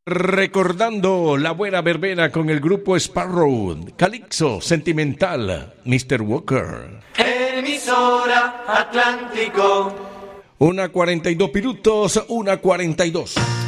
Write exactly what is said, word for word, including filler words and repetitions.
Recordando la buena verbena con el grupo Sparrow, Calixo, Sentimental, mister Walker. Emisora Atlántico. Una cuarenta y dos minutos, una cuarenta y dos.